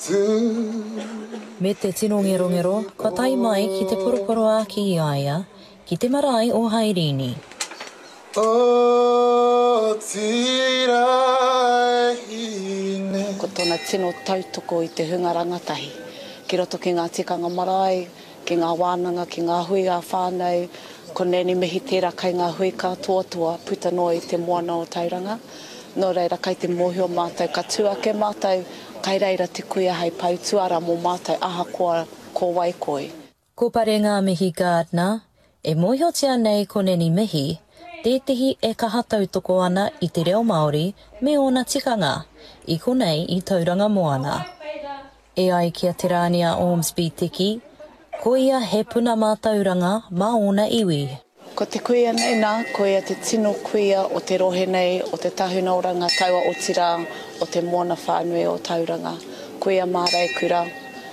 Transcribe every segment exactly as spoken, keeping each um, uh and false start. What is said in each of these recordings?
Me te tino ngerongero, ka tai mai ki te poroporo a ki iaia, ki te marae o Hairini. O tirahine. Ko tōna tino tautoko i te hunga rangatahi. Ki roto ki ngā tikanga marae, ki ngā wānanga, ki ngā hui a whānau, ko neni mihi tērā kai ngā hui ka tuatua, puta no i te moana o Tauranga. Nō reira, kai te mōhio mātou, ka tuake mātou, kai reira te kuia hei pau tuara mō mātou aha koa ko waikoi. Ko pare ngā mihi Gardner, e mōhiotia nei ko neni mihi, tētihi e kaha tautoko ana i te reo Māori me ona tikanga, i konei i Tauranga Moana. E ai kia te rānia Ormsby tiki, ko ia he puna mā Tauranga mā ona iwi. Ko te kuia nei nā, ko ia te tino kuia o te rohe nei, o te tahuna oranga taua o tira, o te moana whānui o Tauranga. Kuia mā reikura,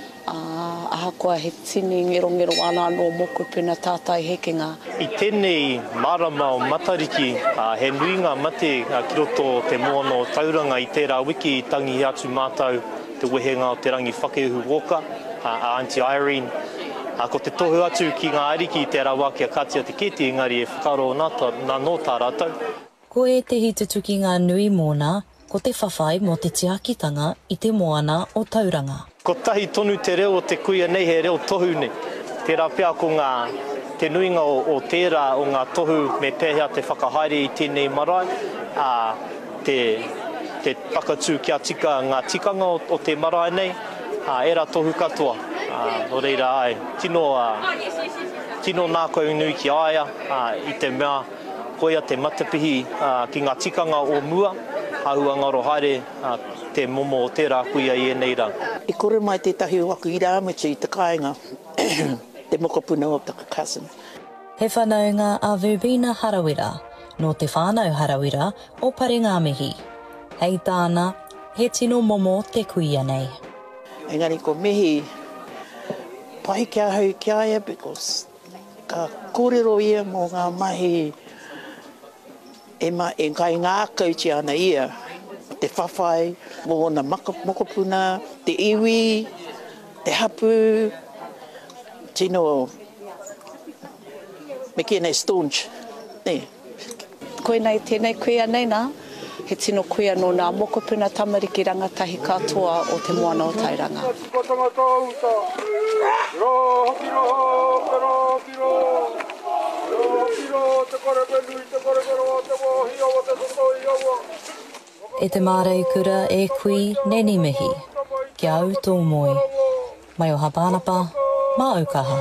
uh, ahakoa he tini ngero-ngero ana no moku puna tātai hekenga. I tēnei marama o Matariki, uh, he nui ngā mate uh, ki roto te moana o Tauranga i tērā wiki i tangi atu mātou te wehenga o te rangi whakehu woka, uh, Auntie Irene. Uh, ko te tohu atu ki ngā ariki i te arawa kia katia te keti, engari e whakaro nā, nā no tā rātou. Ko e te hitutuki ngā nui mōna, ko te whawhai mō te tiakitanga i te moana o Tauranga. Ko tahi tonu te reo o te kuia nei, he reo tohu nei. Tērā pia ko ngā te nuinga o, o tērā o ngā tohu me pēhea te whakahaere i tēnei marae, uh, te, te pakatū kia tika ngā tikanga o, o te marae nei, uh, era tohu katoa. Uh, o reira ai, tino, uh, tino nā koe nui ki aia uh, i te mea koia te matapihi uh, ki ngā tikanga o mua, hahua ngaro haere uh, te momo o tērā kuia i enei rā. I kore mai tētahi o aku i rāmutu i te kāinga, te mokopuna o Taka Cousin. He whanaunga a Verbena Harawira, no te whānau Harawira o Parengāmihi. Hei tāna, he tino momo te kuia nei. Engari ko mihi, pai kia hau kia ia, because ka kōrero ia mō ngā mahi e, ma, e kai ngā kauti ana ia, te whawhai, mō ona mokopuna, te iwi, te hapu, tino, me kia nei staunch, ne. Koe nei tēnei kuia nei nā, he tino kuia no ngā mokopuna tamariki rangatahi katoa o te moana o Tauranga. E te māreikura e kui neni mihi, kia au tō moi. Mai o Hapanapa, mā aukaha.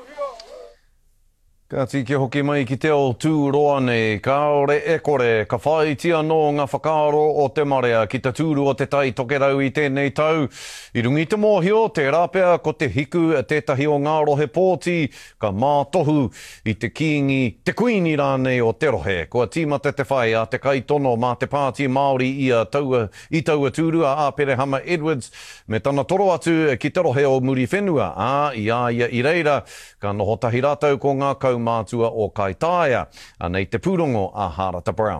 Ka tiki hoki mai ki te o tūroa nei, ka ore e kore, ka whaitia no ngā whakaaro o te marea ki te tūru o te tai tokerau i tēnei tau. I rungi te mōhio, te rāpea ko te hiku a tētahi o ngā rohe pōti, ka mātohu i te kiingi, te kuini rānei o te rohe. Kua tīmata te whai a te kaitono mā te pāti Māori i, a taua, i taua tūru a Āpere Hama Edwards, me tana toro atu ki te rohe o muri whenua, a i aia i reira, ka noho tahi rātau ko ngā kau mātua o Kaitaia, anei te pūrongo a Harata Brown.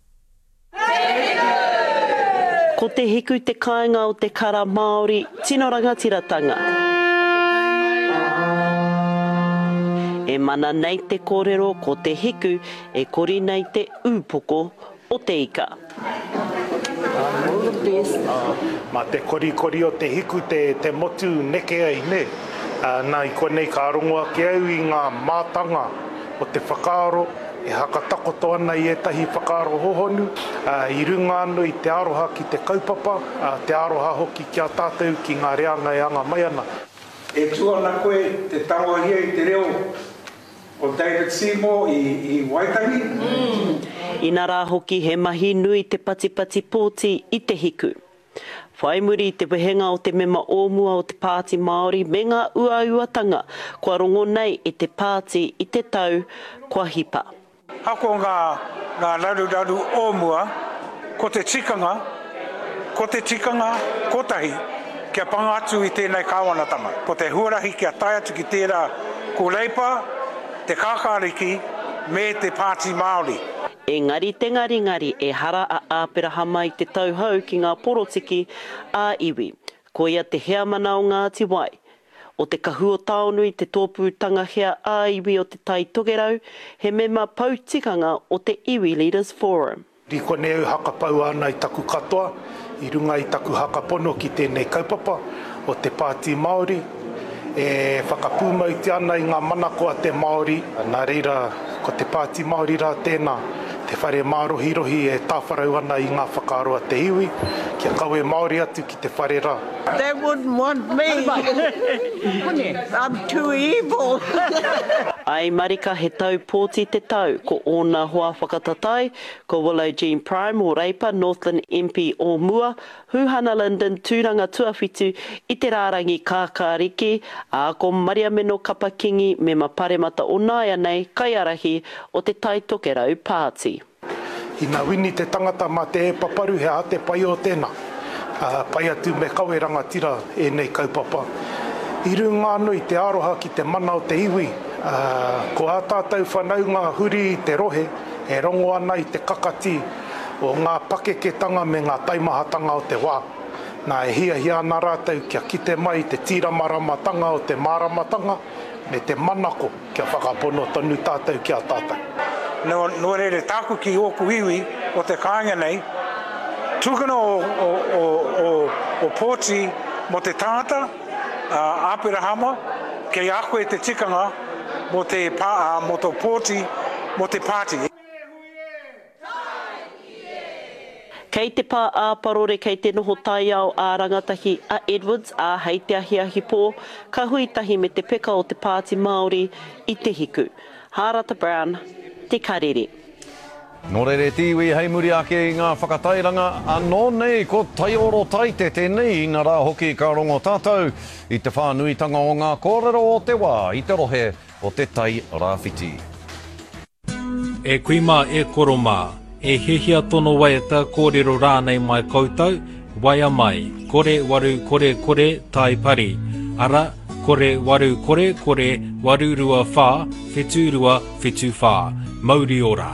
Ko te hiku te kāinga o te kara Māori, tino rangatiratanga. E mana nei te kōrero ko te hiku, e kori nei te ūpoko o te ika. Uh, ma te kori kori o te hiku te, te motu neke ai ne. Uh, nā i konei ka arongoa ki au i ngā mātanga o te whakaaro, e hakatakoto ana i etahi whakaaro hohonu, uh, i runga anu i te aroha ki te kaupapa, uh, te aroha hoki kia tātou ki ngā reanga e anga mai ana. E tuana koe te tangoa hia i te reo o David Seymour i, i Waitangi. Mm. Ina rā hoki he mahi nui te patipati pōti i te hiku. Whai muri i te wehenga o te mema ōmua o te pāti Māori me ngā uauatanga, kua rongo nei e te pāti i te tau kua hipa. Hako ngā, ngā raru raru ōmua, ko te tikanga, ko te tikanga kotahi, kia panga atu i tēnei kāwanatanga. Ko te huarahi kia tai atu ki tērā kōleipa, te kākāriki me te pāti Māori. Engari te ngari ngari e hara a Āpere Hama i te tauhau ki ngā porotiki a iwi. ko ia te hea mana o Ngāti Wai. O te kahu o Taonui te tōpūtanga hea āiwi o te tai togerau, he mema pautikanga o te Iwi Leaders Forum. Riko neu hakapau ana i taku katoa, i runga i taku hakapono ki tēnei kaupapa o te Pāti Māori. E whakapūmau te ana i ngā manako a te Māori. Nā reira, ko te Pāti Māori rā tēnā, te whare mārohi-rohi e tāwharau ana i ngā whakaaro a te iwi, kia kaue Māori atu ki te whare rā. They wouldn't want me. I'm too evil. Ai marika he tau pōti te tau, ko ōna hoa whakatatai, ko Willow Jean Prime o Reipa, Northland M P o Mua, Huhana Linden tūranga tuawhitu i te rārangi kākāriki, a ko Maria Meno Kapakingi me maparemata o Nāia nei, kaiarahi o te tai tokerau pāti. Ina wini te tangata ma te e paparu he a te pai o tēnā. Uh, pai atu me kawe rangatira e nei kaupapa. I runga anō i te aroha ki te mana o te iwi. Uh, ko a tātou whanau ngā huri i te rohe, e rongo ana i te kakati o ngā pakeketanga me ngā taimahatanga o te wā. Nā e hia hia ana rātou kia kite mai te tīramaramatanga o te māramatanga me te manako kia whakapono tonu tātou kia tātou. No, no rere tāku ki oku iwi o te kāinga nei, tūkana o, o, o, o, o pōti mo te tāta, uh, āpirahama, kei a koe te tikanga mo te pā, uh, mo te pōti, mo te pāti. Kei te pā āparore kei te noho tai au a rangatahi a Edwards a hei te ahiahi pō, ka huitahi me te peka o te Pāti Māori i te hiku. Harata Brown, te karere. Nō rere tīwi hei muri ake i ngā whakatairanga, anō nei ko tai oro taite tēnei i ngā rā hoki ka rongo tātou i te whānuitanga o ngā kōrero o te wā i te rohe o te tai rāwhiti. E kuima e koroma, e hehia tono waiata kōrero rānei mai koutou, waia mai, kore waru kore kore tai pari, ara kore waru kore kore waru rua whā, whetu rua whetu whā, mauri ora.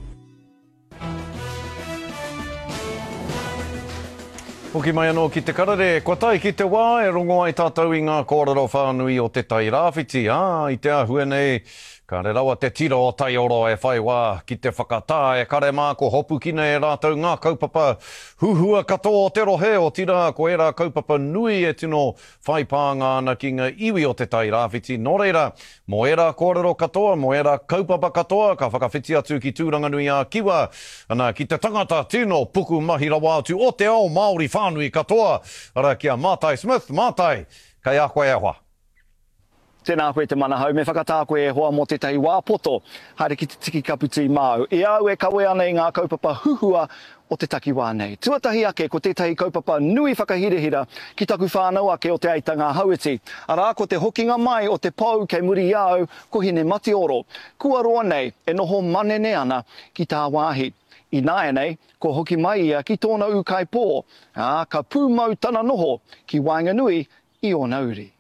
Hoki mai anō ki te karare, kua tai ki te wā, e rongo ai tātou i ngā kōrero whānui o te tai rāwhiti. Ah, i te ahua nei, ka re rawa te tiro o tai oro e whai wā ki te whakatā e kare mā ko hopu kina e rātou ngā kaupapa huhua katoa o te rohe o tira ko e rā kaupapa nui e tino whai pānga ana ki ngā iwi o te tai rāwhiti. Nō reira, mo e rā kōrero katoa, mo e rā kaupapa katoa, ka whakawhiti atu ki tūranganui a kiwa, ana ki te tangata tino puku mahi rawa atu o te ao Māori whānui katoa, ara kia Mātai Smith, Mātai, kai a koe e hoa. Tēnā koe te mana hau, me whakatā koe e hoa mo te tahi wāpoto, haere ki te tiki kaputi māu. E au e kawe ana i ngā kaupapa huhua o te taki wā nei. Tuatahi ake ko te tahi kaupapa nui whakahirehira ki taku whānau ake o te aitanga hauiti. Arā ko te hokinga mai o te pau kei muri iau ko hine mati oro. Kua roa nei e noho manene ana ki tā wāhi. I nāia nei, ko hoki mai ia ki tōna ukai pō. Ā, ka pūmau tana noho ki Wainganui i o Nauri.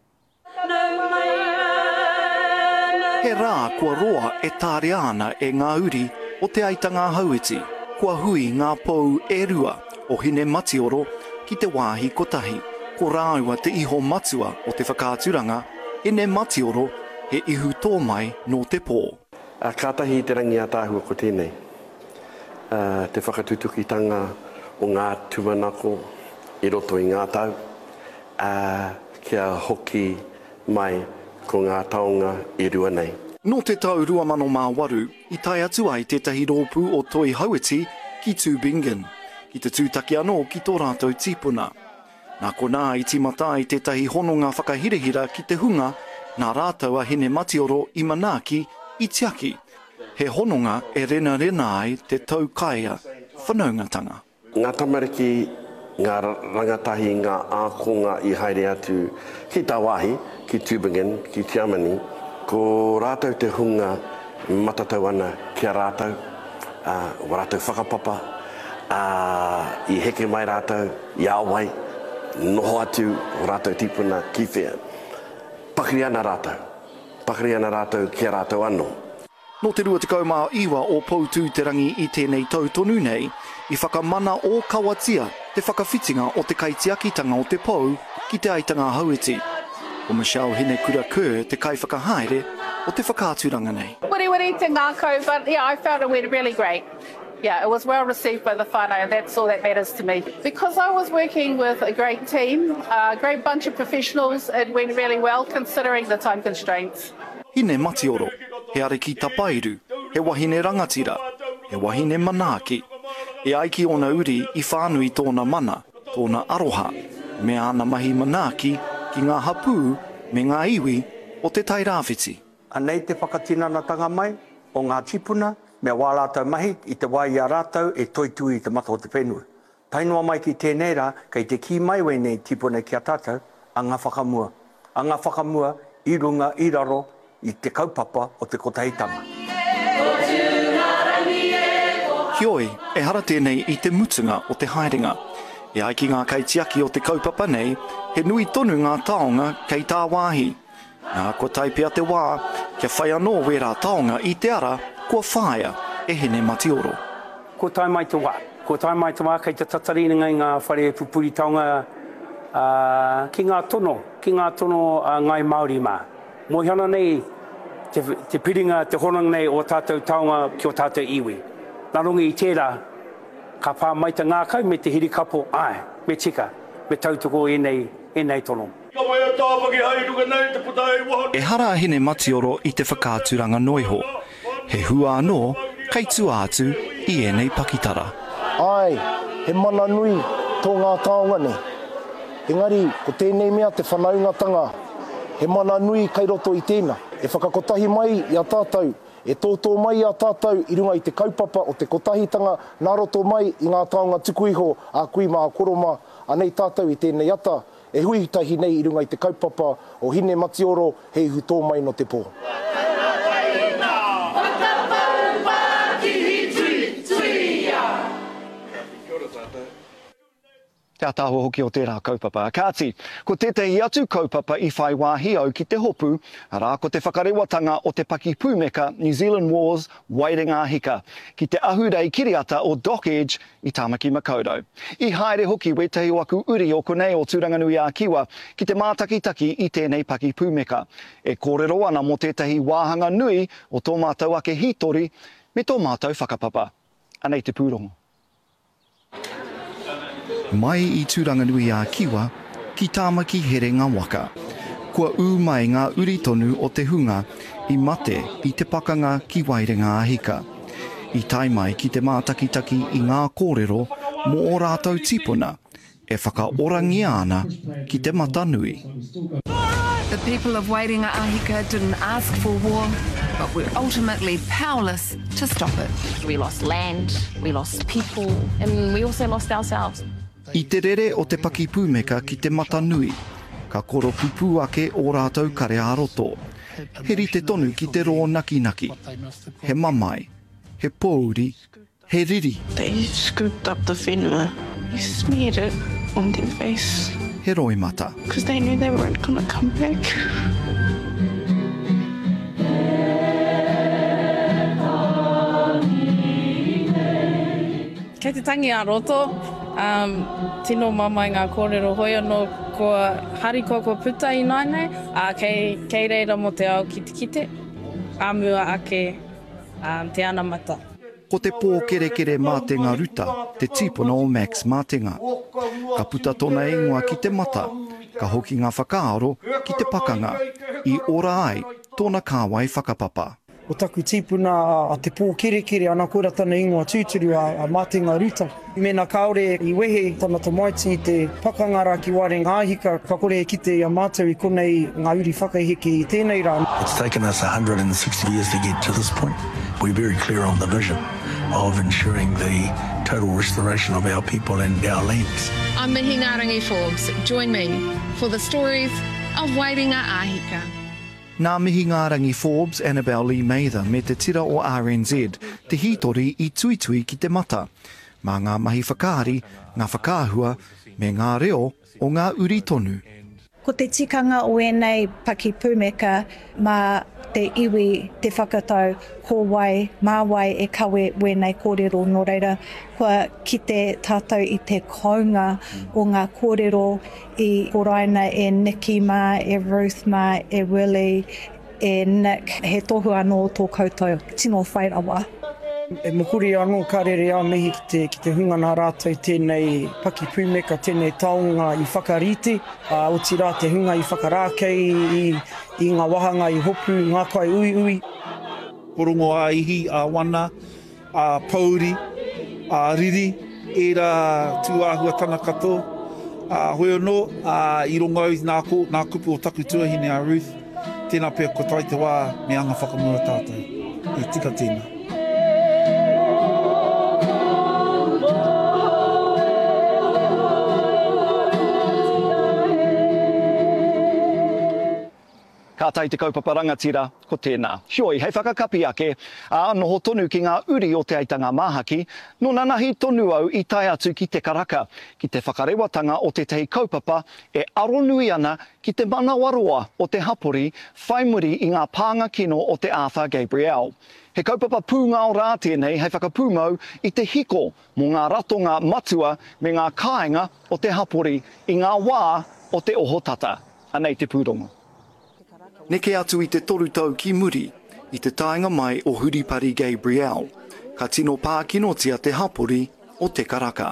He rā kua roa e tāre ana e ngā uri o te aitanga hauiti. Kua hui ngā pou e rua o hine matioro ki te wāhi kotahi. Ko rāua te iho matua o te whakāturanga, hine matioro he ihu tō mai no te pō. A kātahi te rangi a tāhua ko tēnei. Uh, te whakatutukitanga o ngā tumanako i roto i ngā tau. Uh, kia hoki mai ko ngā taonga i rua nei. No te tau rua mano mā waru, i tai atu ai tētahi rōpū o toi hauiti ki Tūbingen. Ki te tūtaki anō ki tō rātou tīpuna. Nā ko nā i timata i tētahi hononga whakahirehira ki te hunga, nā rātou a hine matioro i manaki i tiaki. He hononga e rena rena ai te tau kaia whanaungatanga. Ngā tamariki, ngā rangatahi, ngā ākonga i haere atu ki tā wāhi, ki Tūbingen, ki Tiamani, ko rātou te hunga matatau ana kia rātou, uh, o rātou whakapapa, uh, i heke mai rātou, i awai, noho atu o rātou tipuna ki whea. Pakiri ana rātou, pakiri ana rātou kia rātou anō. No te rua te kaumā iwa o Poutū te rangi i tēnei tau tonu nei, i whakamana o Kawatia te whakawhitinga o te kaitiakitanga o te pou ki te aitanga haueti. O Michelle Hine Kura Kerr te kai whakahaere o te whakāturanga nei. Wiri wiri te ngākau, but yeah, I felt it went really great. Yeah, it was well received by the whānau, and that's all that matters to me. Because I was working with a great team, a great bunch of professionals, it went really well considering the time constraints. Hine Matioro, he are ki Tapairu, he wahine Rangatira, he wahine Manaki, e aiki ona uri i whānui tōna mana, tōna aroha, me ana mahi Manaki ki ngā hapū me ngā iwi o te tairawhiti. Anei te whakatinanatanga mai o ngā tipuna, mea wā rātou mahi i te wai a rātou e toitui i te mata o te whenua. Tainua mai ki tēnei rā, kei te ki mai wei nei tipuna ki a tātou, a ngā whakamua. A ngā whakamua i runga i raro i te kaupapa o te kotahitanga. Hioi, e hara tēnei i te mutunga o te haerenga. E ai ki ngā kaitiaki o te kaupapa nei, he nui tonu ngā taonga kei tā wāhi. Nā kua taipia te wā, kia whai anō wera taonga i te ara, kua whaia e Hine Matioro. Ko tai mai te wā, ko tai mai te wā kei te tataringa i ngā whare pupuri taonga uh, ki ngā tono, ki ngā tono uh, ngai Māori mā. Mohiana nei, te, te piringa, te honang nei o tātou taonga ki o tātou iwi. Nā rungi i tērā, ka pā mai te ngākau me te hirikapo, ai, me tika, me tautoko e nei, e nei tono. E hara Hine Matioro i te whakāturanga noiho. He hua anō, kei tua atu i enei pakitara. Ai, he mana nui tō ngā taonga ne. Engari, ko tēnei mea te whanaungatanga, he mana nui kai roto i tēnā. E whakakotahi mai i a tātou, e tōtō mai i a tātou i runga i te kaupapa o te kotahitanga, nā roto mai i ngā taonga tukuiho a kui mā koroma, anei tātou i tēnei ata, e hui tahi nei i runga i te kaupapa o Hine Matioro, hei hu tō mai no te pō. Te ataho hoki o tērā kaupapa. Kāti, ko tētahi atu kaupapa i whai wāhi au ki te hopu, arā ko te whakarewatanga o te paki pūmeka New Zealand Wars Wairinga Hika, ki te ahurei kiriata o Dock Edge i Tāmaki Makaurau. I haere hoki wetahi waku uri o konei o Tūranganui a Kiwa, ki te mātakitaki i tēnei paki pūmeka. E kōrero ana mo tētahi wāhanga nui o tō mātou ake hitori me tō mātou whakapapa. Anei te pūrongo. Mai i Tūranganui a Kiwa, ki Tāmaki here ngā waka. Kua ū mai ngā uri tonu o te hunga i mate i te pakanga ki Wairinga Hika. I tai mai ki te mātakitaki i ngā kōrero mo o rātou tipuna, e whakaorangia ana ki te matanui. The people of Wairinga Ahika didn't ask for war, but were ultimately powerless to stop it. We lost land, we lost people, and we also lost ourselves. I te rere o te paki pūmeka ki te matanui, ka koro pupu ake o rātou kare aroto. He rite tonu ki te ro naki naki. He mamai, he pōuri, he riri. They scooped up the whenua, they smeared it on their face. He roi mata. Because they knew they weren't going to come back. Kei te tangi a roto, um, tino mamai ngā kōrero hoi anō kua hariko kua puta i nainei, a kei, kei reira mo te ao kite kite, a mua ake um, te ana mata. Ko te pō kere kere mā te ngā ruta, te tipuna o Max Mātenga. Ka puta tōna ingoa ki te mata, ka hoki ngā whakaaro ki te pakanga, i ora ai tōna kāwai whakapapa. O taku tipuna a te pō kere kere ana kora tana ingoa tūturu a, a Mātenga Ruta. I mena kaore i wehe tana tamaiti te pakangara ki Wairinga Ahika, ka kore e kite a mātou i konei ngā uri whakaheke i tēnei rā. It's taken us one hundred sixty years to get to this point. We're very clear on the vision of ensuring the total restoration of our people and our lands. I'm Mihi Ngārangi Forbes. Join me for the stories of Wairinga Ahika. Nā mihi Ngārangi Forbes, Annabelle Lee Mather me te tira o R N Z, te hitori i tuitui ki te mata, mā ngā mahi whakaari, ngā whakāhua, me ngā reo o ngā uri tonu. Ko te tikanga o enei paki pūmeka, mā te iwi, te whakatau, ko wai, mā wai e kawe wēnei kōrero nō reira, kua ki te tātou i te kaunga o ngā kōrero i ko Raina e Nikki mā, e Ruth mā, e Willie, e Nick, he tohu anō tō koutou, tino whairawa. E mokuri anō karere a mihi ki te, ki te hunga nā rātou tēnei paki pūmeka, tēnei taonga i whakariti, uh, o tira te hunga i whakarākei, i, i ngā wahanga i hopu, ngā kai ui ui. Porongo a ihi, a wana, a pauri, a riri, e rā tūāhua tana kato, a hoi anō, a i rongo au nā, ko, nā kupu o taku tuahine a Ruth, tēnā pia ko tai te wā me anga whakamura tātou. I tika tēnā. Ka tai te kaupapa rangatira, ko tēnā. Hioi, hei whakakapi ake, a noho tonu ki ngā uri o te aitanga māhaki, no nanahi tonu au i tai atu ki te karaka, ki te whakarewatanga o te tehi kaupapa, e aronui ana ki te manawaroa o te hapori, whai muri i ngā pānga kino o te Arthur Gabriel. He kaupapa pūngao rā tēnei, hei whakapūmau i te hiko mō ngā ratonga matua me ngā kāinga o te hapori i ngā wā o te ohotata. Anei te pūrongo. Neke atu i te toru tau ki muri, i te taenga mai o Huripari Gabriel, ka tino pākinotia te hapori o te karaka.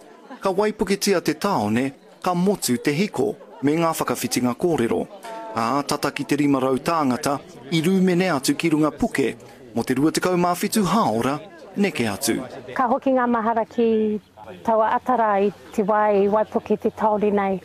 Ka waipuketia te taone, ka motu te hiko me ngā whakawhitinga kōrero, a tataki te rimarau tāngata i rūmene atu ki runga puke, mo te rua te kaumāwhitu haora, neke atu. Ka hoki ngā mahara ki taua atara i te wai, waipuke te tauri nei,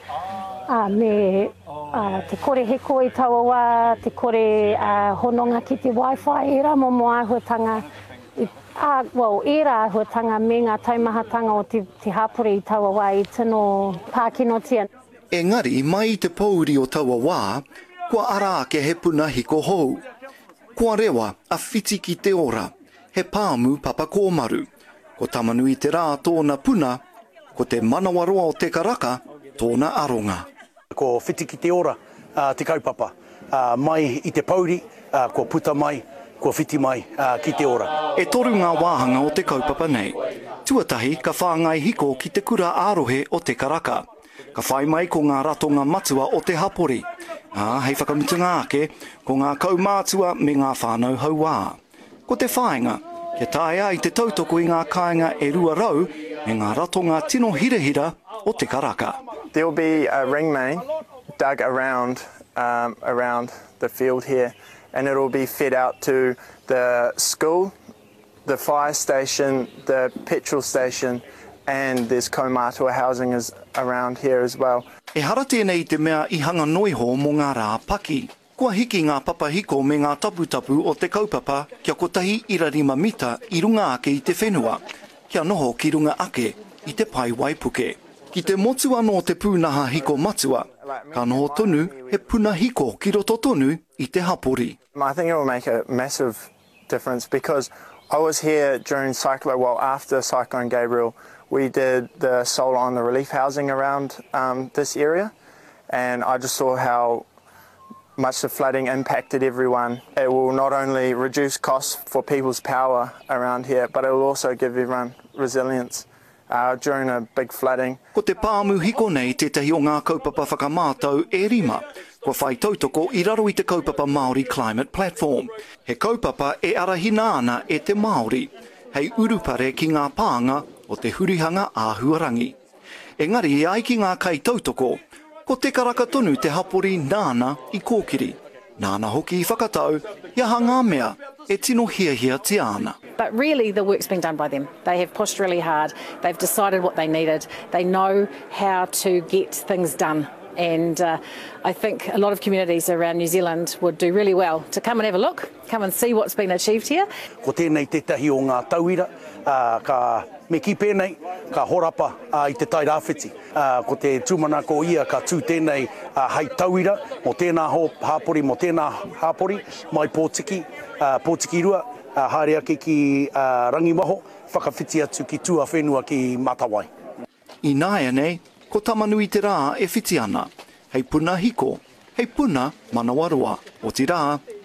a me Uh, te kore heko i taua wā, te kore uh, hononga ki te Wi-Fi, e rā momo āhuatanga, i, uh, well, e rā āhuatanga me ngā taumahatanga o te, te hapori i taua wā i tino pākinotia. Engari, mai i te pauri o taua wā, kua ara ake he puna hiko hou. Kua rewa, a whiti ki te ora, he pāmu papa kōmaru. Ko tamanui te rā tōna puna, ko te manawaroa o te karaka, tōna aronga. Ko whiti ki te ora, uh, te kaupapa, uh, mai i te pauri, uh, ko puta mai, ko whiti mai uh, ki te ora. E toru ngā wāhanga o te kaupapa nei. Tuatahi ka whāngai hiko ki te kura ārohe o te karaka. Ka whai mai ko ngā ratonga matua o te hapori. Ah, hei whakamutunga ake, ko ngā kaumātua me ngā whānau hauā. Ko te whāinga, ke taea i te tautoko i ngā kāinga e rua rau, me ngā ratonga tino hirahira o te karaka. There will be a ring main dug around um, around the field here, and it will be fed out to the school, the fire station, the petrol station, and there's kaumātua housing is around here as well. E hara tēnei te mea i hanga noiho mō ngā rā paki. Kua hiki ngā papahiko me ngā taputapu o te kaupapa kia kotahi irarima mita i runga ake i te whenua, kia noho ki runga ake i te pai waipuke. Ki te motu anō te pūnaha hiko matua, ka noho tonu he puna hiko ki roto tonu i te hapori. I think it will make a massive difference because I was here during Cyclone, well after Cyclone Gabriel, we did the solar on the relief housing around um, this area, and I just saw how much the flooding impacted everyone. It will not only reduce costs for people's power around here, but it will also give everyone resilience. Uh, during a big flooding. Ko te pāmu hiko nei tētahi o ngā kaupapa whakamātau e rima, kua whai tautoko i raro i te kaupapa Māori Climate Platform. He kaupapa e arahina ana e te Māori, hei urupare ki ngā pānga o te hurihanga āhuarangi. Engari e ai ki ngā kai tautoko, ko te karaka tonu te hapori nāna i kōkiri. Nāna hoki i whakatau, ia hanga mea e tino hia hia te ana. But really the work's been done by them. They have pushed really hard. They've decided what they needed. They know how to get things done. And uh, I think a lot of communities around New Zealand would do really well to come and have a look, come and see what's been achieved here. Ko tēnei tētahi o ngā tauira, uh, ka me ki pēnei, ka horapa uh, i te tai rāwhiti. Uh, ko te tūmanako ia ka tū tēnei uh, hei tauira, mo tēnā ho, hāpori, mo tēnā hāpori, mai Pōtiki, uh, Pōtiki rua, uh, haere ake ki uh, Rangiwaho, whakawhiti atu ki tua whenua ki Matawai. I nāia nei, ko tamanui te rā e whiti ana, hei puna hiko, hei puna manawaroa, o te rā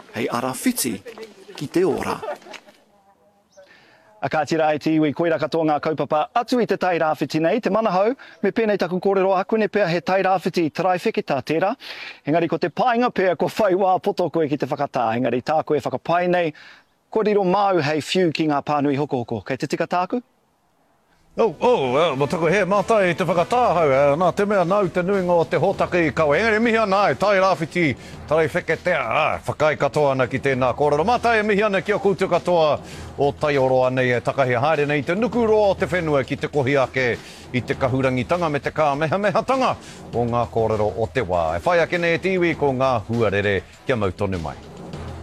hei ara whiti ki te ora. A ka tira ai te iwi koira katoa ngā kaupapa atu i te tai rāwhiti nei, te manahau, me pēnei taku kōrero aku ne pēr he tai rāwhiti tarai wheke tā tērā. Engari ko te painga pēr ko whai wā poto koe ki te whakatā, engari tā koe whakapai nei, ko riro mau hei whiu ki ngā pānui hoko hoko. Kei te tika tāku? Oh, oh, uh, mo tako he mātai te whakatāhau, uh, nā te mea nau te nuinga o te hotaki kawe. Engari mihi ana ai, tai rāwhiti, tarai wheke tea, ah, whakai katoa ana ki tēnā kōrero. Mātai e mihi ana ki o koutu katoa o tai oro anei e takahi haere nei te nuku roa o te whenua ki te kohi ake i te kahurangitanga me te kāmehamehatanga o ngā kōrero o te wā. E whai ake nei e tiwi ko ngā huarere kia mautonu mai.